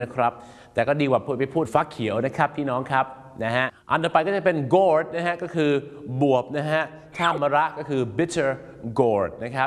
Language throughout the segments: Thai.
นะครับแต่ก็ดีกว่าไปพูดฟักเขียวนะครับพี่น้องครับนะฮะอันต่อไปก็จะเป็น gourd นะฮะก็คือบวบนะฮะถ้ามะระก็คือ bitter gourd นะครับ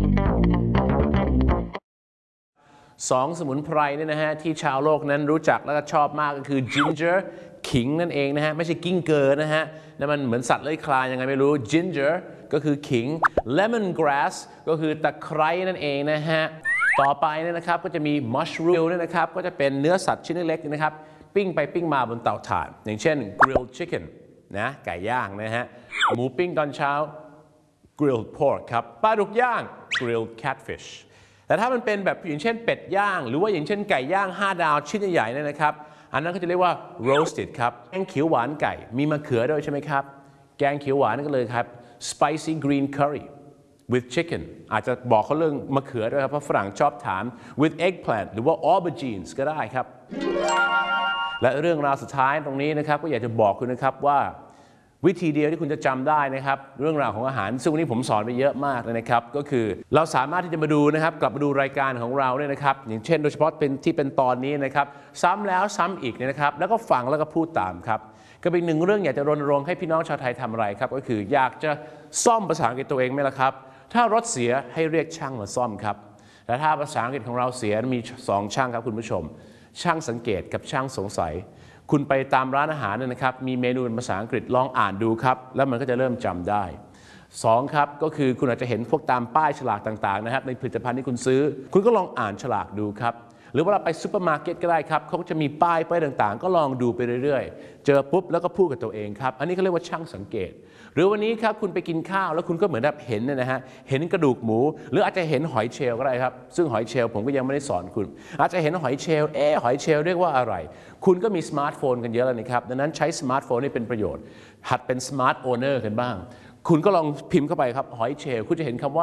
สองสมุนไพรเนี่ยนะฮะที่ชาวโลกนั้นรู้จักแล้วก็ชอบมากก็คือ ginger ขิงนั่นเองนะฮะไม่ใช่กิ้งเกอร์นะฮะนั่นมันเหมือนสัตว์เลื้อยคลานยังไงไม่รู้ ginger ก็คือขิง lemon grass ก็คือตะไคร้นั่นเองนะฮะต่อไปเนี่ยนะครับก็จะมี mushroom เนี่ยนะครับก็จะเป็นเนื้อสัตว์ชิ้นเล็กๆนะครับปิ้งไปปิ้งมาบนเตาถ่านอย่างเช่น grilled chicken นะไก่ย่างนะฮะหมูปิ้งตอนเช้า grilled pork ครับปลาดุกย่าง grilled catfish แต่ถ้ามันเป็นแบบอย่างเช่นเป็ดย่างหรือว่าอย่างเช่นไก่ย่าง5 ดาวชิ้นใหญ่ๆเนี่ยนะครับอันนั้นก็จะเรียกว่า roasted ครับแกงเขียวหวานไก่มีมะเขือด้วยใช่ไหมครับแกงเขียวหวานนั่นก็เลยครับ spicy green curry with chicken อาจจะบอกเขาเรื่องมะเขือด้วยครับเพราะฝรั่งชอบถาม with eggplant หรือว่า aubergines ก็ได้ครับและเรื่องราวสุดท้ายตรงนี้นะครับก็อยากจะบอกคุณนะครับว่าวิธีเดียวที่คุณจะจำได้นะครับเรื่องราวของอาหารซึ่งวันนี้ผมสอนไปเยอะมากเลยนะครับก็คือเราสามารถที่จะมาดูนะครับกลับมาดูรายการของเราเนี่ยนะครับอย่างเช่นโดยเฉพาะเป็นตอนนี้นะครับซ้ำแล้วซ้ำอีกเนี่ยนะครับแล้วก็ฟังแล้วก็พูดตามครับก็เป็นหนึ่งเรื่องอยากจะรณรงค์ให้พี่น้องชาวไทยทำอะไรครับก็คืออยากจะซ่อมภาษาอังกฤษตัวเองไหมล่ะครับถ้ารถเสียให้เรียกช่างมาซ่อมครับแต่ถ้าภาษาอังกฤษของเราเสียมี2ช่างครับคุณผู้ชมช่างสังเกตกับช่างสงสัยคุณไปตามร้านอาหารนะครับมีเมนูเป็นภาษาอังกฤษลองอ่านดูครับแล้วมันก็จะเริ่มจำได้2ครับก็คือคุณอาจจะเห็นพวกตามป้ายฉลากต่างๆนะครับในผลิตภัณฑ์ที่คุณซื้อคุณก็ลองอ่านฉลากดูครับหรือว่าเราไปซูเปอร์มาร์เก็ตก็ได้ครับเขาจะมีป้ายต่างๆก็ลองดูไปเรื่อยๆเจอปุ๊บแล้วก็พูดกับตัวเองครับอันนี้เขาเรียกว่าช่างสังเกตหรือวันนี้ครับคุณไปกินข้าวแล้วคุณก็เหมือนแบบเห็นนะฮะเห็นกระดูกหมูหรืออาจจะเห็นหอยเชลล์ก็ได้ครับซึ่งหอยเชลล์ผมก็ยังไม่ได้สอนคุณอาจจะเห็นหอยเชลล์หอยเชลล์เรียกว่าอะไรคุณก็มีสมาร์ทโฟนกันเยอะแล้วนะครับดังนั้นใช้สมาร์ทโฟนให้เป็นประโยชน์หัดเป็นสมาร์ทโอเนอร์กันบ้างคุณก็ลองพิมพ์เข้าไปครับหอยเชลล์คุณจะเห็นคำว่า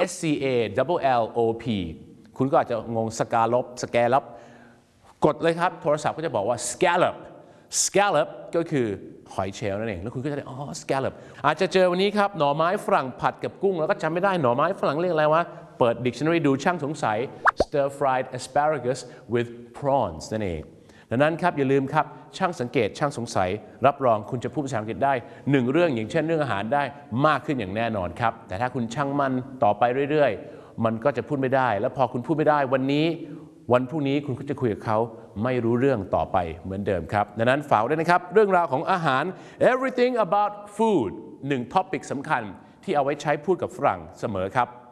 SCALLOP คุณก็อาจจะงงสกาลบกดเลยครับโทรศัพท์ก็จะบอกว่า scallop ก็คือหอยเชลล์นั่นเองแล้วคุณก็จะได้scallop อาจจะเจอวันนี้ครับหน่อไม้ฝรั่งผัดกับกุ้งแล้วก็จำไม่ได้หน่อไม้ฝรั่งเรียกอะไรวะเปิด dictionary ดูช่างสงสัย stir fried asparagus with prawns นั่นเองดังนั้นครับอย่าลืมครับช่างสังเกตช่างสงสัยรับรองคุณจะพูดภาษาอังกฤษได้1เรื่องอย่างเช่นเรื่องอาหารได้มากขึ้นอย่างแน่นอนครับแต่ถ้าคุณช่างมันต่อไปเรื่อยๆมันก็จะพูดไม่ได้แล้วพอคุณพูดไม่ได้วันนี้วันพรุ่งนี้คุณก็จะคุยกับเขาไม่รู้เรื่องต่อไปเหมือนเดิมครับดังนั้นฝากด้วยนะครับเรื่องราวของอาหาร everything about food 1 topic สำคัญที่เอาไว้ใช้พูดกับฝรั่งเสมอครับ